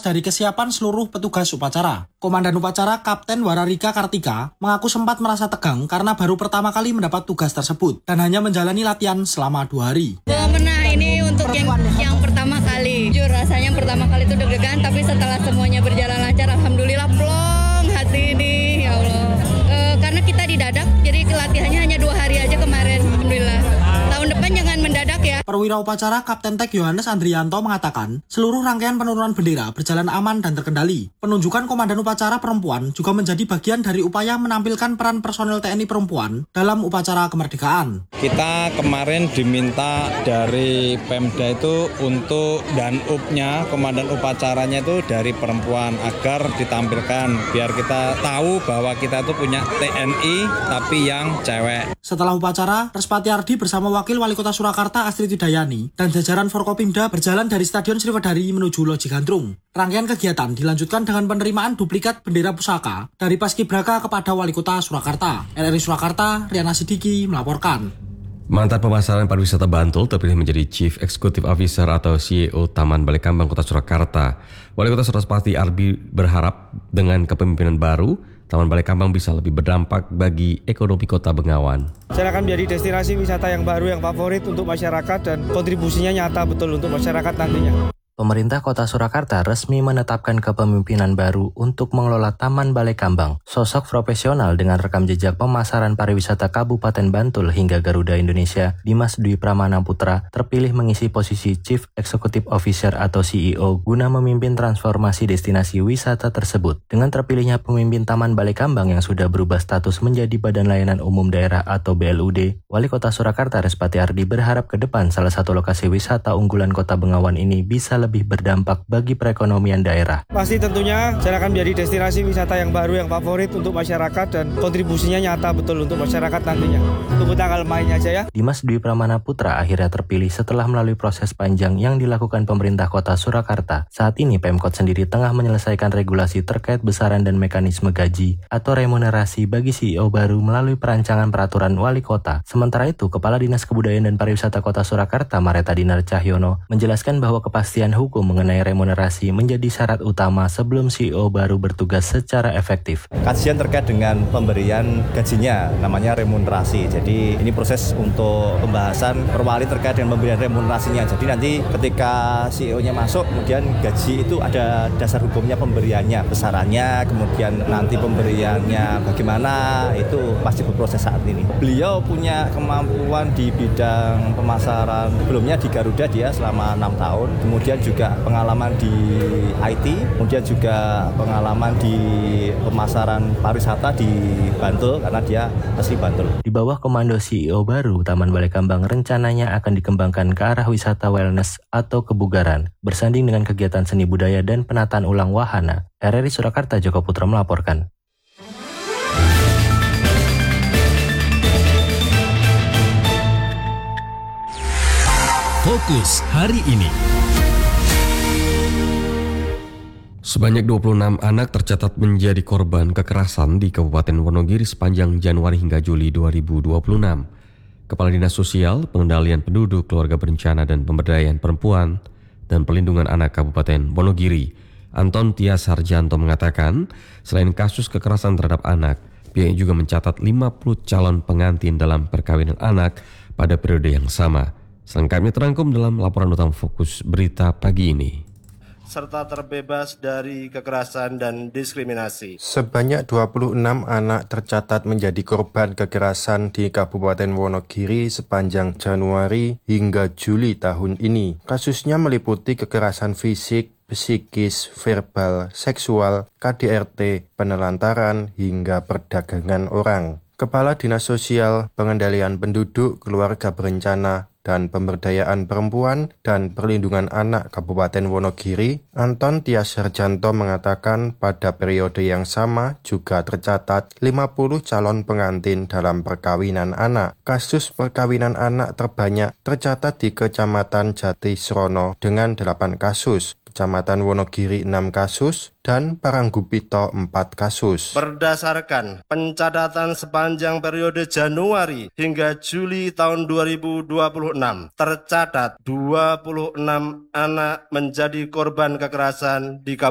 dari kesiapan seluruh petugas upacara. Komandan upacara Kapten Wararika Kartika mengaku sempat merasa tegang karena baru pertama kali mendapat tugas tersebut dan hanya menjalani latihan selama 2 hari. Ini untuk yang pertama kali. Jujur rasanya pertama kali itu deg-degan, tapi setelah semuanya berjalan lancar, alhamdulillah plong hati ini, ya Allah. Karena kita didadak, jadi latihannya hanya 2 hari aja kemarin, alhamdulillah. Tahun depan jangan mendadak ya. Perwira upacara Kapten Tek Yohanes Andrianto mengatakan, seluruh rangkaian penurunan bendera berjalan aman dan terkendali. Penunjukan komandan upacara perempuan juga menjadi bagian dari upaya menampilkan peran personel TNI perempuan dalam upacara kemerdekaan. Kita kemarin diminta dari Pemda itu untuk danupnya, komandan upacaranya itu dari perempuan agar ditampilkan biar kita tahu bahwa kita itu punya TNI tapi yang cewek. Setelah upacara, Respati Ardi bersama Wakil Wali Kota Surakarta Astrid Widayani dan jajaran Forkopimda berjalan dari Stadion Sriwedari menuju Loji Gandrung. Rangkaian kegiatan dilanjutkan dengan penerimaan duplikat bendera pusaka dari Paskibraka kepada Wali Kota Surakarta. RRI Surakarta, Riana Sidiki melaporkan. Mantan pemasaran pariwisata Bantul terpilih menjadi Chief Executive Officer atau CEO Taman Balai Kambang Kota Surakarta. Wali Kota Respati Ardi berharap dengan kepemimpinan baru, Taman Balai Kambang bisa lebih berdampak bagi ekonomi Kota Bengawan. Saya akan menjadi destinasi wisata yang baru, yang favorit untuk masyarakat dan kontribusinya nyata betul untuk masyarakat nantinya. Pemerintah Kota Surakarta resmi menetapkan kepemimpinan baru untuk mengelola Taman Balai Kambang. Sosok profesional dengan rekam jejak pemasaran pariwisata Kabupaten Bantul hingga Garuda Indonesia, Dimas Dwi Pramana Putra, terpilih mengisi posisi Chief Executive Officer atau CEO guna memimpin transformasi destinasi wisata tersebut. Dengan terpilihnya pemimpin Taman Balai Kambang yang sudah berubah status menjadi Badan Layanan Umum Daerah atau BLUD, Wali Kota Surakarta Respati Ardi berharap ke depan salah satu lokasi wisata unggulan Kota Bengawan ini bisa lebih berdampak bagi perekonomian daerah. Pasti tentunya saya akan menjadi destinasi wisata yang baru, yang favorit untuk masyarakat dan kontribusinya nyata betul untuk masyarakat nantinya. Tunggu tanggal mainnya aja ya. Dimas Dwi Pramana Putra akhirnya terpilih setelah melalui proses panjang yang dilakukan pemerintah Kota Surakarta. Saat ini Pemkot sendiri tengah menyelesaikan regulasi terkait besaran dan mekanisme gaji atau remunerasi bagi CEO baru melalui perancangan peraturan Wali Kota. Sementara itu, Kepala Dinas Kebudayaan dan Pariwisata Kota Surakarta Mareta Dinar Cahyono menjelaskan bahwa kepastian hukum mengenai remunerasi menjadi syarat utama sebelum CEO baru bertugas secara efektif. Kajian terkait dengan pemberian gajinya namanya remunerasi. Jadi ini proses untuk pembahasan perwali terkait dengan pemberian remunerasinya. Jadi nanti ketika CEO-nya masuk, kemudian gaji itu ada dasar hukumnya pemberiannya, besarannya, kemudian nanti pemberiannya bagaimana, itu pasti berproses saat ini. Beliau punya kemampuan di bidang pemasaran. Sebelumnya di Garuda dia selama 6 tahun. Kemudian juga pengalaman di IT, kemudian juga pengalaman di pemasaran pariwisata di Bantul karena dia asli Bantul. Di bawah komando CEO baru, Taman Balai Kambang rencananya akan dikembangkan ke arah wisata wellness atau kebugaran, bersanding dengan kegiatan seni budaya dan penataan ulang wahana. RRI Surakarta Joko Putra melaporkan. Fokus hari ini. Sebanyak 26 anak tercatat menjadi korban kekerasan di Kabupaten Wonogiri sepanjang Januari hingga Juli 2026. Kepala Dinas Sosial, Pengendalian Penduduk, Keluarga Berencana dan Pemberdayaan Perempuan dan Perlindungan Anak Kabupaten Wonogiri, Anton Tias Harjanto mengatakan, selain kasus kekerasan terhadap anak, pihaknya juga mencatat 50 calon pengantin dalam perkawinan anak pada periode yang sama. Selengkapnya terangkum dalam laporan utama Fokus Berita pagi ini. Serta terbebas dari kekerasan dan diskriminasi. Sebanyak 26 anak tercatat menjadi korban kekerasan di Kabupaten Wonogiri sepanjang Januari hingga Juli tahun ini. Kasusnya meliputi kekerasan fisik, psikis, verbal, seksual, KDRT, penelantaran, hingga perdagangan orang. Kepala Dinas Sosial, Pengendalian Penduduk, Keluarga Berencana, dan Pemberdayaan Perempuan dan Perlindungan Anak Kabupaten Wonogiri, Anton Tias Harjanto mengatakan pada periode yang sama juga tercatat 50 calon pengantin dalam perkawinan anak. Kasus perkawinan anak terbanyak tercatat di Kecamatan Jatisrono dengan 8 kasus, Kecamatan Wonogiri 6 kasus, dan Paranggupito 4 kasus. Berdasarkan pencatatan sepanjang periode Januari hingga Juli tahun 2026, tercatat 26 anak menjadi korban kekerasan di Kabupaten